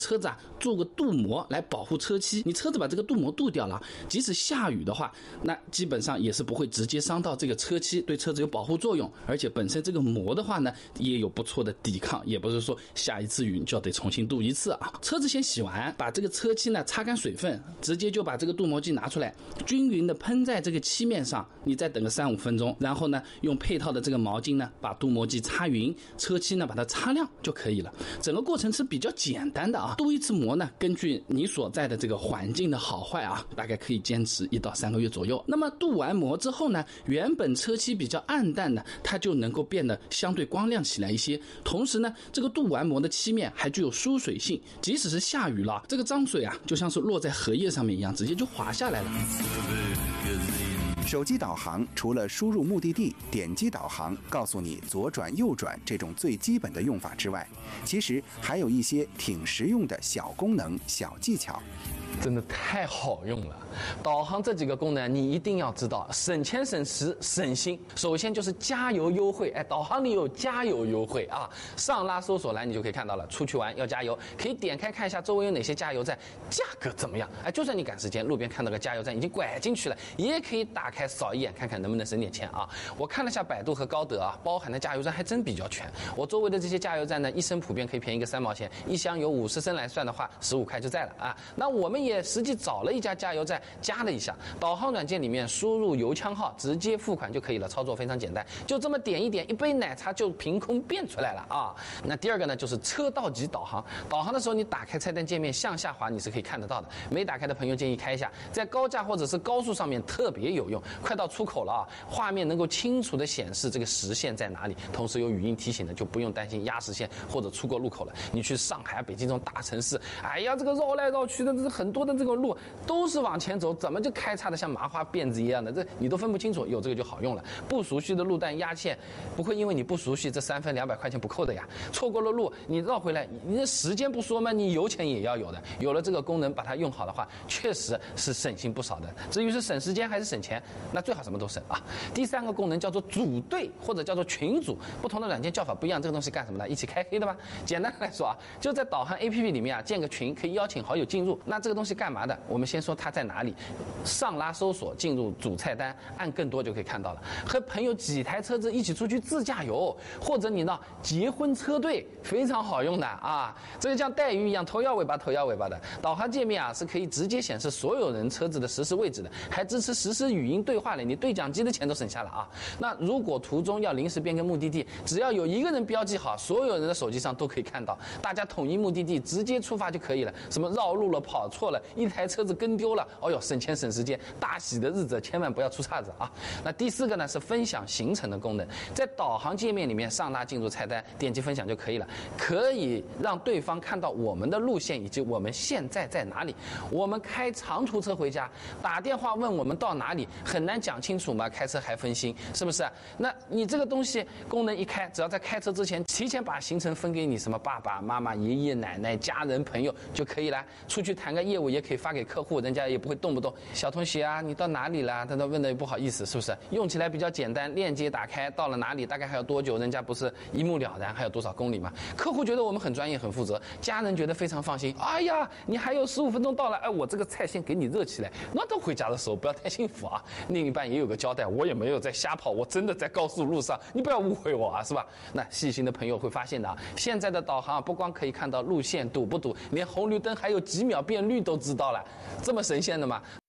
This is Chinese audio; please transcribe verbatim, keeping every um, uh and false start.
车子啊做个镀膜来保护车漆，你车子把这个镀膜镀掉了，即使下雨的话，那基本上也是不会直接伤到这个车漆，对车子有保护作用，而且本身这个膜的话呢也有不错的抵抗，也不是说下一次雨你就要得重新镀一次啊。车子先洗完，把这个车漆呢擦干水分，直接就把这个镀膜剂拿出来，均匀的喷在这个漆面上，你再等个三五分钟，然后呢用配套的这个毛巾呢把镀膜剂擦匀，车漆呢把它擦亮就可以了。整个过程是比较简单的啊。镀一次膜呢，根据你所在的这个环境的好坏啊，大概可以坚持一到三个月左右。那么镀完膜之后呢，原本车漆比较暗淡的，它就能够变得相对光亮起来一些。同时呢，这个镀完膜的漆面还具有疏水性，即使是下雨了，这个脏水啊，就像是落在荷叶上面一样，直接就滑下来了。 手机导航除了输入目的地、点击导航告诉你左转右转这种最基本的用法之外，其实还有一些挺实用的小功能、小技巧。 真的太好用了，导航这几个功能你一定要知道，省钱省时省心。首先就是加油优惠，哎，导航里有加油优惠啊，上拉搜索栏你就可以看到了。出去玩要加油，可以点开看一下周围有哪些加油站，价格怎么样？哎，就算你赶时间，路边看到个加油站已经拐进去了，也可以打开扫一眼，看看能不能省点钱啊。我看了下百度和高德啊，包含的加油站还真比较全。我周围的这些加油站呢，一升普遍可以便宜个三毛钱，一箱有五十升来算的话，十五块就在了啊。那我们也实际找了一家加油站，加了一下，导航软件里面输入油枪号，直接付款就可以了，操作非常简单，就这么点一点，一杯奶茶就凭空变出来了啊。那第二个呢，就是车道级导航，导航的时候你打开菜单界面向下滑，你是可以看得到的，没打开的朋友建议开一下，在高架或者是高速上面特别有用。快到出口了啊，画面能够清楚的显示这个实线在哪里，同时有语音提醒的，就不用担心压实线或者出过路口了。你去上海、北京这种大城市，哎呀，这个绕来绕去的，这是很多的这个路都是往前走，怎么就开叉的像麻花辫子一样的，这你都分不清楚，有这个就好用了。不熟悉的路段压线不会因为你不熟悉这三分两百块钱不扣的呀，错过了路你绕回来，你的时间不说嘛，你油钱也要有的。有了这个功能把它用好的话，确实是省心不少的。至于是省时间还是省钱，那最好什么都省啊。第三个功能叫做组队或者叫做群组，不同的软件叫法不一样，这个东西干什么的？一起开黑的吧。简单来说啊，就在导航 A P P 里面啊建个群，可以邀请好友进入。那这个东西干嘛的？我们先说它在哪里，上拉搜索进入主菜单，按更多就可以看到了。和朋友几台车子一起出去自驾游，或者你呢结婚车队，非常好用的啊。这个像带鱼一样头摇尾巴头摇尾巴的导航界面啊，是可以直接显示所有人车子的实时位置的，还支持实时语音对话了，你对讲机的钱都省下了啊。那如果途中要临时变更目的地，只要有一个人标记好，所有人的手机上都可以看到，大家统一目的地直接出发就可以了。什么绕路了、跑错了、一台车子跟丢了，哦哟，省钱省时间，大喜的日子千万不要出岔子啊。那第四个呢是分享行程的功能，在导航界面里面上拉进入菜单，点击分享就可以了，可以让对方看到我们的路线以及我们现在在哪里。我们开长途车回家，打电话问我们到哪里，很难讲清楚嘛，开车还分心，是不是？那你这个东西功能一开，只要在开车之前提前把行程分给你什么爸爸妈妈、爷爷奶奶、家人朋友就可以了。出去谈个业务也可以发给客户，人家也不会动不动小同学啊你到哪里啦，他都问的也不好意思，是不是？用起来比较简单，链接打开到了哪里大概还要多久，人家不是一目了然，还有多少公里嘛。客户觉得我们很专业很负责，家人觉得非常放心，哎呀你还有十五分钟到了，哎我这个菜先给你热起来，那到回家的时候不要太幸福啊。另一半也有个交代，我也没有在瞎跑，我真的在高速路上，你不要误会我啊，是吧？那细心的朋友会发现的啊，现在的导航不光可以看到路线堵不堵，连红绿灯还有几秒变绿都知道了，这么神仙的吗？